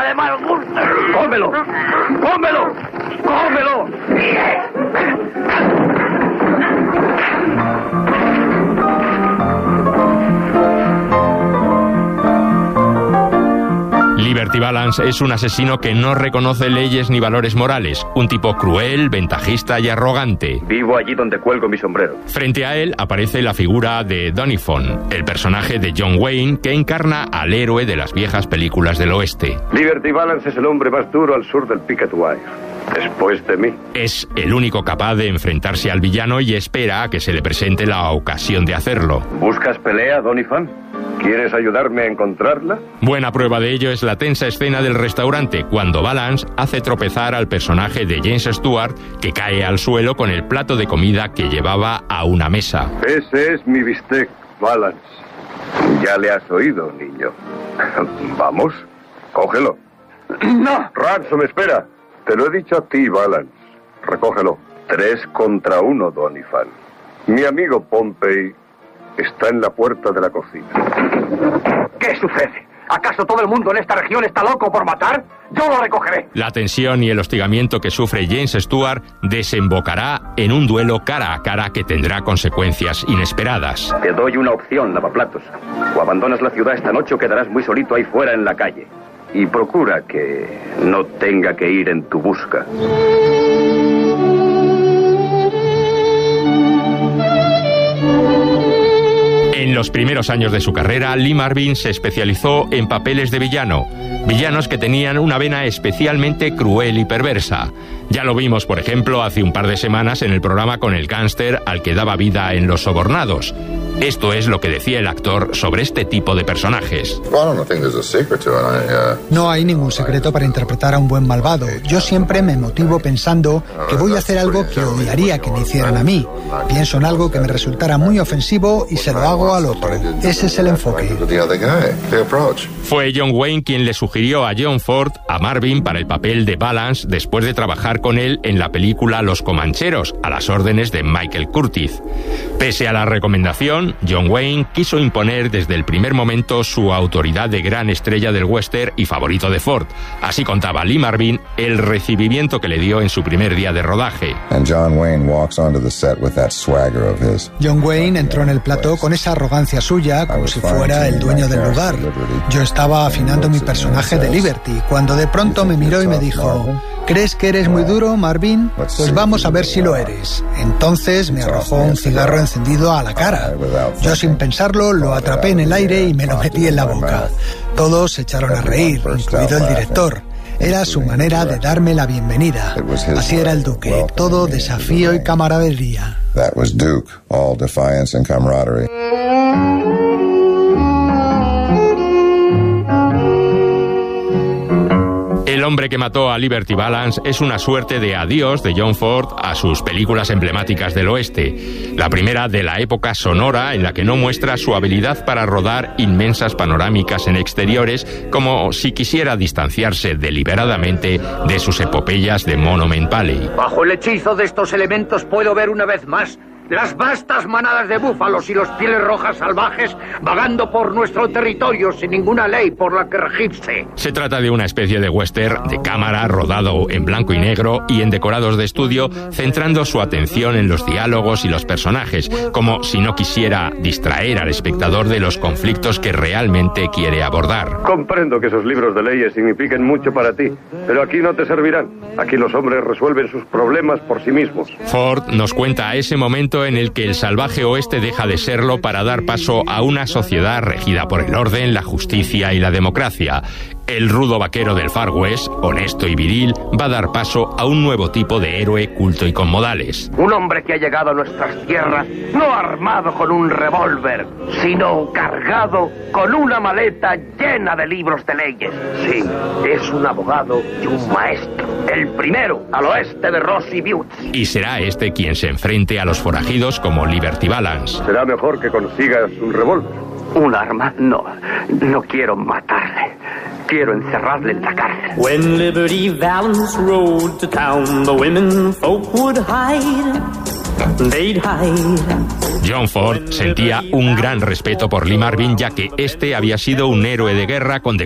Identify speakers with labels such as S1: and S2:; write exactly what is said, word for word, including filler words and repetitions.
S1: de mal gusto.
S2: ¡Cómelo! ¡Cómelo! ¡Cómelo!
S3: Liberty Balance es un asesino que no reconoce leyes ni valores morales, un tipo cruel, ventajista y arrogante.
S2: Vivo allí donde cuelgo mi sombrero.
S3: Frente a él aparece la figura de Doniphan, el personaje de John Wayne que encarna al héroe de las viejas películas del oeste.
S4: Liberty Balance es el hombre más duro al sur del Picket Wire, después de mí.
S3: Es el único capaz de enfrentarse al villano y espera a que se le presente la ocasión de hacerlo.
S4: ¿Buscas pelea, Doniphan? ¿Quieres ayudarme a encontrarla?
S3: Buena prueba de ello es la tensa escena del restaurante, cuando Balance hace tropezar al personaje de James Stewart, que cae al suelo con el plato de comida que llevaba a una mesa.
S4: Ese es mi bistec, Balance. Ya le has oído, niño. Vamos, cógelo.
S1: No.
S4: Ransom, espera. Te lo he dicho a ti, Balance. Recógelo. Tres contra uno, Doniphan. Mi amigo Pompey está en la puerta de la cocina.
S1: ¿Qué sucede? ¿Acaso todo el mundo en esta región está loco por matar? ¡Yo lo recogeré!
S3: La tensión y el hostigamiento que sufre James Stewart desembocará en un duelo cara a cara que tendrá consecuencias inesperadas.
S2: Te doy una opción, lavaplatos. O abandonas la ciudad esta noche o quedarás muy solito ahí fuera en la calle. Y procura que no tenga que ir en tu busca.
S3: En los primeros años de su carrera, Lee Marvin se especializó en papeles de villano, villanos que tenían una vena especialmente cruel y perversa. Ya lo vimos, por ejemplo, hace un par de semanas en el programa con el gángster al que daba vida en Los Sobornados. Esto es lo que decía el actor sobre este tipo de personajes.
S5: No hay ningún secreto para interpretar a un buen malvado. Yo siempre me motivo pensando que voy a hacer algo que odiaría que me hicieran a mí. Pienso en algo que me resultara muy ofensivo y se lo hago al otro. Ese es el enfoque.
S3: Fue John Wayne quien le sugirió a John Ford a Marvin para el papel de Balance después de trabajar con él en la película Los Comancheros, a las órdenes de Michael Curtiz. Pese a la recomendación, John Wayne quiso imponer desde el primer momento su autoridad de gran estrella del western y favorito de Ford. Así contaba Lee Marvin el recibimiento que le dio en su primer día de rodaje.
S5: John Wayne entró en el plató con esa arrogancia suya, como si fuera el dueño del lugar. Yo estaba afinando mi personaje de Liberty, cuando de pronto me miró y me dijo: ¿crees que eres muy duro, Marvin? Pues vamos a ver si lo eres. Entonces me arrojó un cigarro encendido a la cara. Yo, sin pensarlo, lo atrapé en el aire y me lo metí en la boca. Todos se echaron a reír, incluido el director. Era su manera de darme la bienvenida. Así era el Duque, todo desafío y camaradería.
S6: That was Duke, all defiance and camaraderie.
S3: El hombre que mató a Liberty Balance es una suerte de adiós de John Ford a sus películas emblemáticas del oeste. La primera de la época sonora en la que no muestra su habilidad para rodar inmensas panorámicas en exteriores, como si quisiera distanciarse deliberadamente de sus epopeyas de Monument Valley.
S1: Bajo el hechizo de estos elementos puedo ver una vez más las vastas manadas de búfalos y los pieles rojas salvajes vagando por nuestro territorio sin ninguna ley por la que regirse.
S3: Se trata de una especie de western de cámara rodado en blanco y negro y en decorados de estudio, centrando su atención en los diálogos y los personajes, como si no quisiera distraer al espectador de los conflictos que realmente quiere abordar.
S4: Comprendo que esos libros de leyes signifiquen mucho para ti, pero aquí no te servirán. Aquí los hombres resuelven sus problemas por sí mismos.
S3: Ford nos cuenta ese momento en el que el salvaje oeste deja de serlo para dar paso a una sociedad regida por el orden, la justicia y la democracia. El rudo vaquero del Far West, honesto y viril, va a dar paso a un nuevo tipo de héroe culto y con modales.
S1: Un hombre que ha llegado a nuestras tierras no armado con un revólver, sino cargado con una maleta llena de libros de leyes. Sí, es un abogado y un maestro. El primero al oeste de Rosie Buttes.
S3: Y será este quien se enfrente a los forajidos como Liberty Balance.
S4: Será mejor que consigas un revólver.
S1: ¿Un arma? No, no quiero matarle. Quiero encerrarle en la cárcel.
S7: When Liberty Valance rode to town, the women folk would hide. They'd hide.
S3: John Ford sentía un gran respeto por Lee Marvin, ya que este había sido un héroe de guerra con